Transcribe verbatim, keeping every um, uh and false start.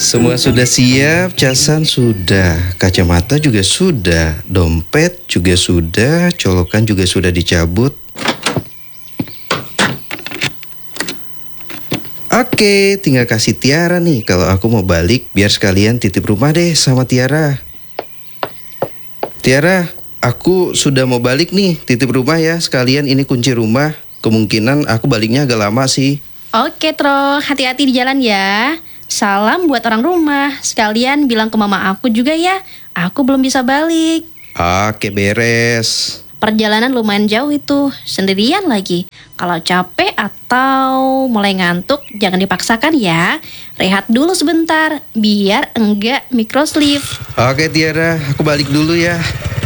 Semua sudah siap, casan sudah, kacamata juga sudah, dompet juga sudah, colokan juga sudah dicabut. Oke, tinggal kasih Tiara nih kalau aku mau balik, biar sekalian titip rumah deh sama Tiara. Tiara, aku sudah mau balik nih, titip rumah ya, sekalian ini kunci rumah. Kemungkinan aku baliknya agak lama sih. Oke, Tro, hati-hati di jalan ya. Salam buat orang rumah. Sekalian bilang ke mama aku juga ya, aku belum bisa balik. Oke, beres. Perjalanan lumayan jauh itu, sendirian lagi. Kalau capek atau mulai ngantuk, jangan dipaksakan ya. Rehat dulu sebentar, biar enggak microsleep. Oke Tiara, aku balik dulu ya.